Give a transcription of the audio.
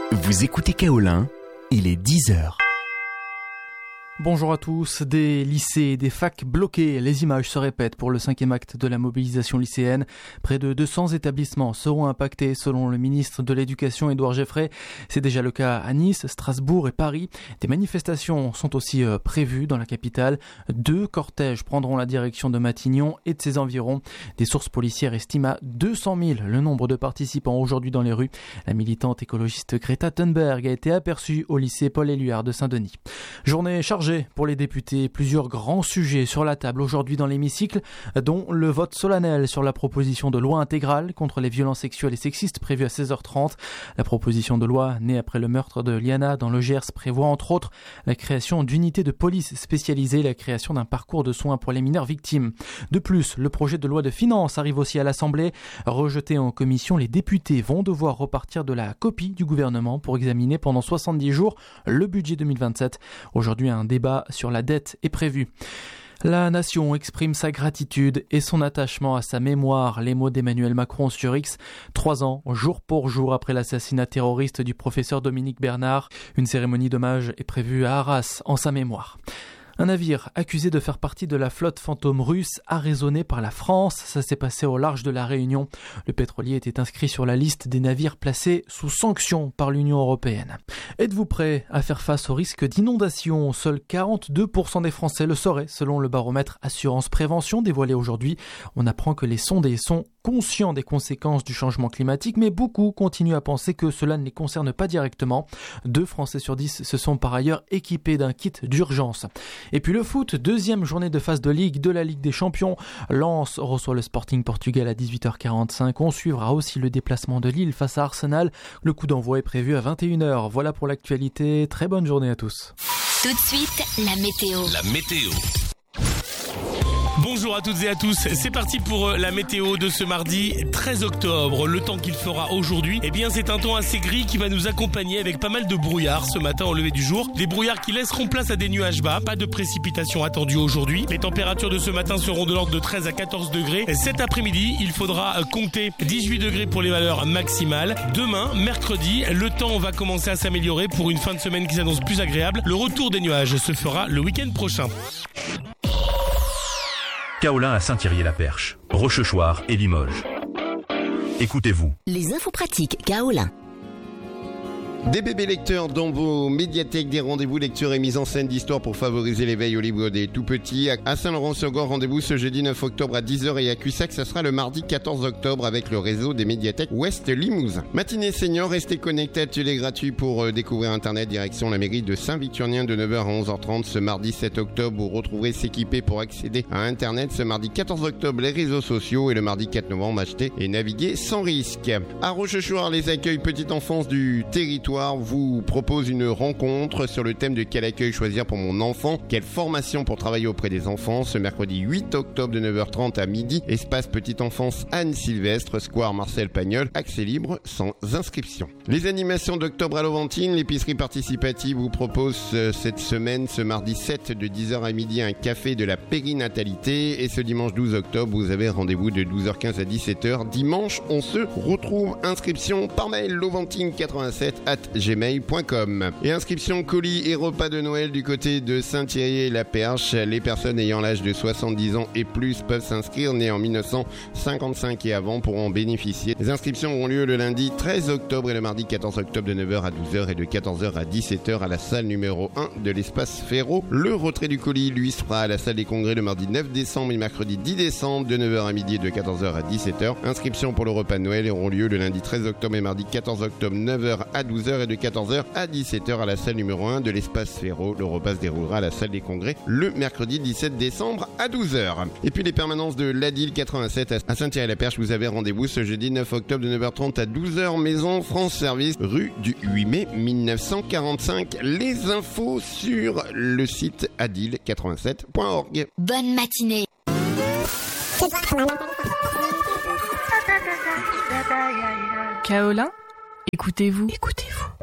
Vous écoutez Kaolin, il est 10h. Bonjour à tous, des lycées et des facs bloqués, les images se répètent pour le 5e acte de la mobilisation lycéenne. Près de 200 établissements seront impactés selon le ministre de l'Éducation Édouard Geoffrey. C'est déjà le cas à Nice, Strasbourg et Paris. Des manifestations sont aussi prévues dans la capitale. 2 cortèges prendront la direction de Matignon et de ses environs. Des sources policières estiment à 200 000 le nombre de participants aujourd'hui dans les rues. La militante écologiste Greta Thunberg a été aperçue au lycée Paul-Éluard de Saint-Denis. Journée chargée pour les députés, plusieurs grands sujets sur la table aujourd'hui dans l'hémicycle, dont le vote solennel sur la proposition de loi intégrale contre les violences sexuelles et sexistes prévue à 16h30. La proposition de loi née après le meurtre de Liana dans le Gers prévoit entre autres la création d'unités de police spécialisées, la création d'un parcours de soins pour les mineurs victimes. De plus, le projet de loi de finances arrive aussi à l'Assemblée. Rejeté en commission, les députés vont devoir repartir de la copie du gouvernement pour examiner pendant 70 jours le budget 2027. Aujourd'hui, un débat sur la dette est prévu. La nation exprime sa gratitude et son attachement à sa mémoire. Les mots d'Emmanuel Macron sur X, 3 ans, jour pour jour après l'assassinat terroriste du professeur Dominique Bernard. Une cérémonie d'hommage est prévue à Arras en sa mémoire. Un navire accusé de faire partie de la flotte fantôme russe arraisonné par la France. Ça s'est passé au large de la Réunion. Le pétrolier était inscrit sur la liste des navires placés sous sanction par l'Union européenne. Êtes-vous prêt à faire face au risque d'inondation ? Seuls 42% des Français le sauraient, selon le baromètre Assurance Prévention dévoilé aujourd'hui. On apprend que les sondés sont conscients des conséquences du changement climatique, mais beaucoup continuent à penser que cela ne les concerne pas directement. 2 Français sur 10 se sont par ailleurs équipés d'un kit d'urgence. Et puis le foot, 2e journée de phase de Ligue de la Ligue des Champions. Lens reçoit le Sporting Portugal à 18h45. On suivra aussi le déplacement de Lille face à Arsenal. Le coup d'envoi est prévu à 21h. Voilà pour l'actualité. Très bonne journée à tous. Tout de suite, la météo. La météo. Bonjour à toutes et à tous, c'est parti pour la météo de ce mardi 13 octobre. Le temps qu'il fera aujourd'hui, eh bien c'est un temps assez gris qui va nous accompagner avec pas mal de brouillard ce matin au lever du jour. Des brouillards qui laisseront place à des nuages bas, pas de précipitations attendues aujourd'hui. Les températures de ce matin seront de l'ordre de 13 à 14 degrés. Cet après-midi, il faudra compter 18 degrés pour les valeurs maximales. Demain, mercredi, le temps va commencer à s'améliorer pour une fin de semaine qui s'annonce plus agréable. Le retour des nuages se fera le week-end prochain. Kaolin à Saint-Thierry-la-Perche, Rochechouart et Limoges. Écoutez-vous. Les infos pratiques Kaolin. Des bébés lecteurs dans vos médiathèques, des rendez-vous lecture et mise en scène d'histoires pour favoriser l'éveil au livre des tout-petits. À Saint-Laurent-sur-Gorre, rendez-vous ce jeudi 9 octobre à 10h et à Cussac, ça sera le mardi 14 octobre avec le réseau des médiathèques Ouest Limousin. Matinée senior, restez connectés, atelier gratuit pour découvrir Internet, direction la mairie de Saint-Victurnien de 9h à 11h30 ce mardi 7 octobre. Vous retrouverez s'équiper pour accéder à Internet ce mardi 14 octobre, les réseaux sociaux et le mardi 4 novembre, acheter et naviguer sans risque. À Rochechouart, les accueils petite enfance du territoire vous propose une rencontre sur le thème de quel accueil choisir pour mon enfant, quelle formation pour travailler auprès des enfants, ce mercredi 8 octobre de 9h30 à midi, espace petite enfance Anne-Sylvestre, square Marcel Pagnol, accès libre sans inscription. Les animations d'octobre à Levantine, l'épicerie participative vous propose cette semaine, ce mardi 7 de 10h à midi, un café de la périnatalité et ce dimanche 12 octobre, vous avez rendez-vous de 12h15 à 17h. Dimanche, on se retrouve. Inscription par mail levantine87@gmail.com. Et inscription colis et repas de Noël du côté de Saint-Thierry-la-Perche. Les personnes ayant l'âge de 70 ans et plus peuvent s'inscrire, nés en 1955 et avant pourront en bénéficier. Les inscriptions auront lieu le lundi 13 octobre et le mardi 14 octobre de 9h à 12h et de 14h à 17h à la salle numéro 1 de l'espace Ferro. Le retrait du colis, lui, se fera à la salle des congrès le mardi 9 décembre et le mercredi 10 décembre de 9h à midi et de 14h à 17h. Inscriptions pour le repas de Noël auront lieu le lundi 13 octobre et mardi 14 octobre 9h à 12h et de 14h à 17h à la salle numéro 1 de l'espace Ferro. Le repas se déroulera à la salle des congrès le mercredi 17 décembre à 12h. Et puis les permanences de l'Adil 87 à Saint-Thierry-la-Perche, vous avez rendez-vous ce jeudi 9 octobre de 9h30 à 12h, maison France Service, rue du 8 mai 1945. Les infos sur le site adil87.org. Bonne matinée. Kaolin, écoutez-vous.